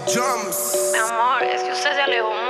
Jumps. Mi amor, es que usted se alejó